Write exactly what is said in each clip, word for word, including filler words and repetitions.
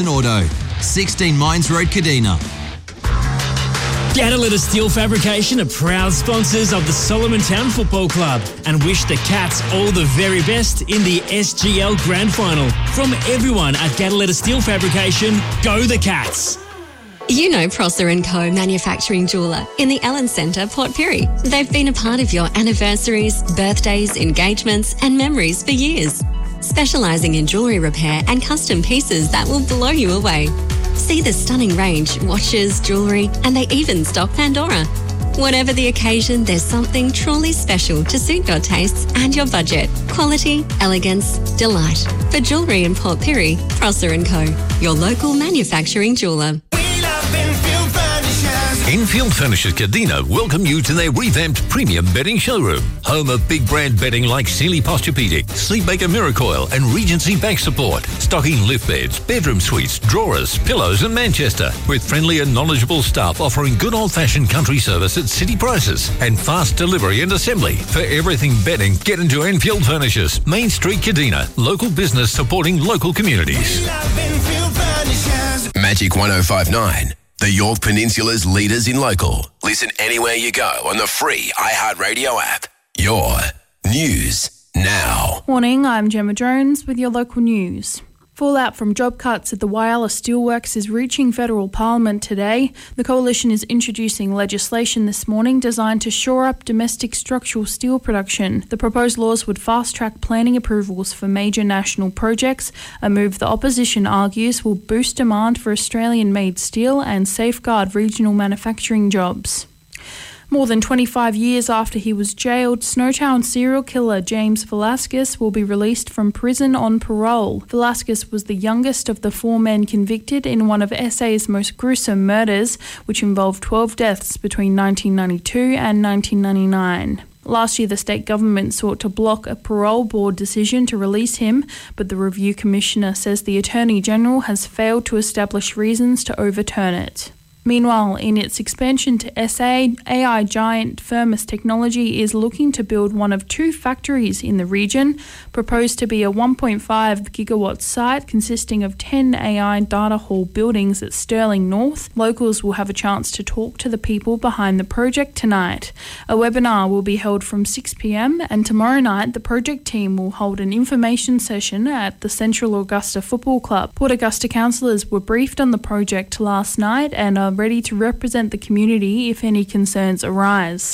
Auto, sixteen Mines Road, Kadina. Gadaletta Steel Fabrication are proud sponsors of the Solomon Town Football Club and wish the Cats all the very best in the S G L Grand Final. From everyone at Gadaletta Steel Fabrication, go the Cats! You know Prosser and Co Manufacturing Jeweller in the Ellen Centre, Port Pirie. They've been a part of your anniversaries, birthdays, engagements and memories for years. Specialising in jewellery repair and custom pieces that will blow you away. See the stunning range, watches, jewellery, and they even stock Pandora. Whatever the occasion, there's something truly special to suit your tastes and your budget. Quality, elegance, delight. For jewellery in Port Pirie, Prosser and Co, your local manufacturing jeweller. Enfield Furnishers Kadina welcome you to their revamped premium bedding showroom. Home of big brand bedding like Sealy Posturepedic, Sleepmaker Miracoil and Regency Back Support. Stocking lift beds, bedroom suites, drawers, pillows and Manchester. With friendly and knowledgeable staff offering good old-fashioned country service at city prices. And fast delivery and assembly. For everything bedding, get into Enfield Furnishers. Main Street Kadina. Local business supporting local communities. Magic one oh five nine. The York Peninsula's leaders in local. Listen anywhere you go on the free iHeartRadio app. Your news now. Morning, I'm Gemma Jones with your local news. Fallout from job cuts at the Whyalla Steelworks is reaching federal parliament today. The coalition is introducing legislation this morning designed to shore up domestic structural steel production. The proposed laws would fast-track planning approvals for major national projects, a move the opposition argues will boost demand for Australian-made steel and safeguard regional manufacturing jobs. More than twenty-five years after he was jailed, Snowtown serial killer James Velasquez will be released from prison on parole. Velasquez was the youngest of the four men convicted in one of S A's most gruesome murders, which involved twelve deaths between nineteen ninety-two and nineteen ninety-nine. Last year, the state government sought to block a parole board decision to release him, but the review commissioner says the Attorney General has failed to establish reasons to overturn it. Meanwhile, in its expansion to S A, A I giant Firmus Technology is looking to build one of two factories in the region, proposed to be a one point five gigawatt site consisting of ten A I data hall buildings at Stirling North. Locals will have a chance to talk to the people behind the project tonight. A webinar will be held from six p.m, and tomorrow night the project team will hold an information session at the Central Augusta Football Club. Port Augusta councillors were briefed on the project last night and are ready to represent the community if any concerns arise.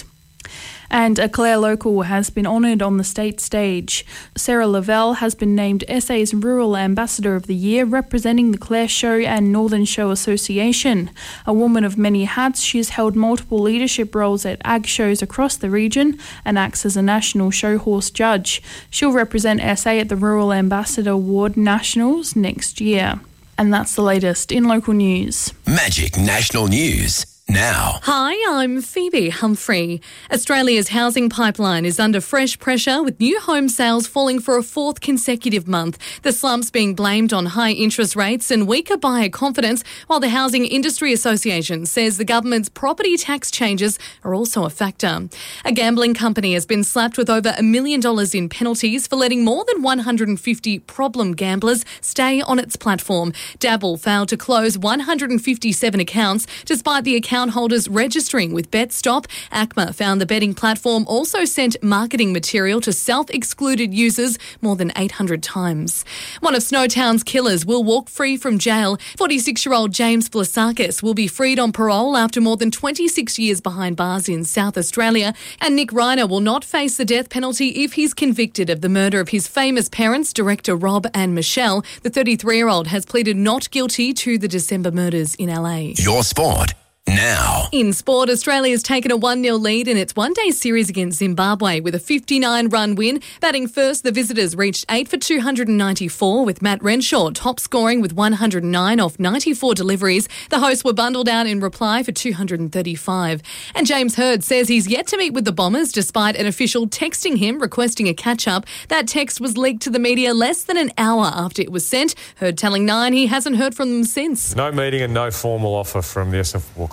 And a Clare local has been honoured on the state stage. Sarah Lavelle has been named S A's Rural Ambassador of the Year, representing the Clare Show and Northern Show Association. A woman of many hats, she has held multiple leadership roles at ag shows across the region and acts as a national show horse judge. She'll represent S A at the Rural Ambassador Award Nationals next year. And that's the latest in local news. Magic National News now. Hi, I'm Phoebe Humphrey. Australia's housing pipeline is under fresh pressure with new home sales falling for a fourth consecutive month. The slump's being blamed on high interest rates and weaker buyer confidence, while the Housing Industry Association says the government's property tax changes are also a factor. A gambling company has been slapped with over a million dollars in penalties for letting more than one hundred fifty problem gamblers stay on its platform. Dabble failed to close one hundred fifty-seven accounts despite the account holders registering with BetStop. A C M A found the betting platform also sent marketing material to self-excluded users more than eight hundred times. One of Snowtown's killers will walk free from jail. forty-six-year-old James Velasquez will be freed on parole after more than twenty-six years behind bars in South Australia. And Nick Reiner will not face the death penalty if he's convicted of the murder of his famous parents, director Rob and Michelle. The thirty-three-year-old has pleaded not guilty to the December murders in L A. Your sport now. In sport, Australia's taken a one nil lead in its one-day series against Zimbabwe with a fifty-nine run win. Batting first, the visitors reached eight for two hundred ninety-four, with Matt Renshaw top scoring with one hundred nine off ninety-four deliveries. The hosts were bundled out in reply for two hundred thirty-five. And James Hird says he's yet to meet with the Bombers despite an official texting him requesting a catch-up. That text was leaked to the media less than an hour after it was sent. Hird telling Nine he hasn't heard from them since. No meeting and no formal offer from the S F Football Club.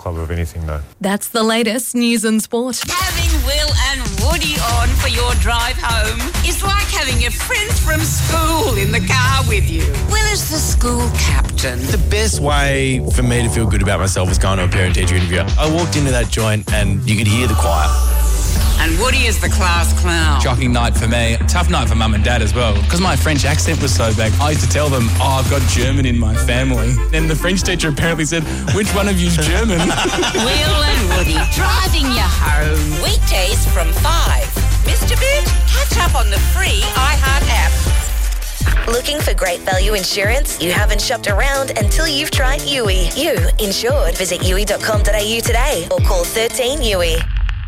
club of anything, though. That's the latest news and sport. Having Will and Woody on for your drive home is like having your friends from school in the car with you. Will is the school captain. The best way for me to feel good about myself was going to a parent-teacher interview. I walked into that joint and you could hear the choir. And Woody is the class clown. Shocking night for me. Tough night for mum and dad as well. Because my French accent was so bad, I used to tell them, oh, I've got German in my family. And the French teacher apparently said, which one of you's German? Will and Woody driving you home. Weekdays from five. Mister Bit, catch up on the free iHeart app. Looking for great value insurance? You haven't shopped around until you've tried U I. You insured. Visit U I dot com dot a u today or call thirteen U I.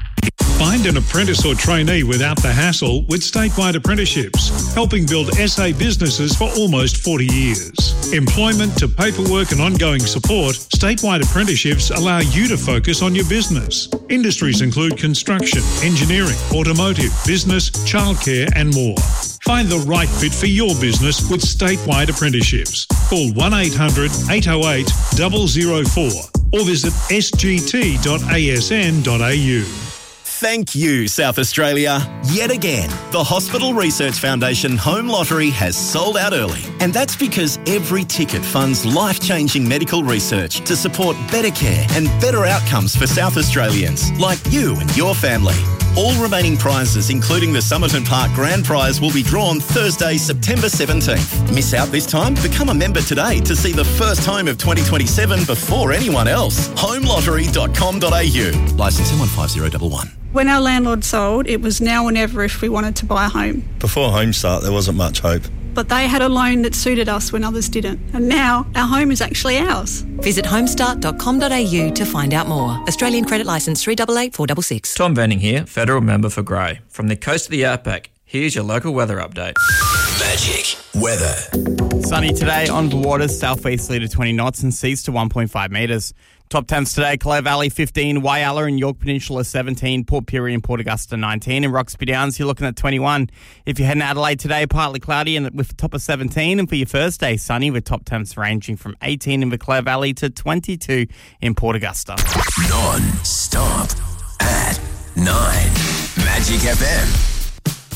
Find an apprentice or trainee without the hassle with Statewide Apprenticeships, helping build S A businesses for almost forty years. Employment to paperwork and ongoing support, Statewide Apprenticeships allow you to focus on your business. Industries include construction, engineering, automotive, business, childcare and more. Find the right fit for your business with Statewide Apprenticeships. Call one eight hundred eight oh eight zero zero four or visit s g t dot a s n dot a u. Thank you, South Australia. Yet again, the Hospital Research Foundation Home Lottery has sold out early. And that's because every ticket funds life-changing medical research to support better care and better outcomes for South Australians, like you and your family. All remaining prizes, including the Somerton Park Grand Prize, will be drawn Thursday, September seventeenth. Miss out this time? Become a member today to see the first home of twenty twenty-seven before anyone else. home lottery dot com dot a u. Licence M one five zero one one. When our landlord sold, it was now or never if we wanted to buy a home. Before Homestart, there wasn't much hope. But they had a loan that suited us when others didn't. And now our home is actually ours. Visit homestart dot com dot a u to find out more. Australian credit licence three eight eight four six six. Tom Venning here, federal member for Grey. From the coast of the outback, here's your local weather update. Magic weather. Sunny today on the waters, southeasterly to twenty knots and seas to one point five metres. Top temps today, Clare Valley fifteen, Whyalla and York Peninsula seventeen, Port Pirie and Port Augusta nineteen, and Roxby Downs you're looking at twenty-one. If you're heading to Adelaide today, partly cloudy and with a top of seventeen, and for your first day, sunny with top temps ranging from eighteen in the Clare Valley to twenty-two in Port Augusta. Non-stop at nine. Magic F M.